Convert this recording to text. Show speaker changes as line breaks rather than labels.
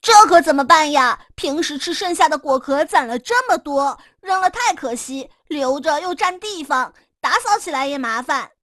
这可怎么办呀？平时吃剩下的果壳攒了这么多，扔了太可惜，留着又占地方，打扫起来也麻烦。